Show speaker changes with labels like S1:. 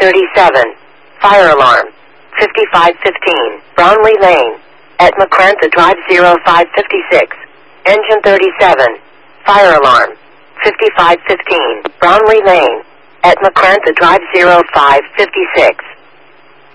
S1: 37. Fire alarm. 5515. Brownlee Lane. At McCrantha Drive 0556. Engine 37. Fire alarm. 5515. Brownlee Lane. At McCrantha Drive 0556.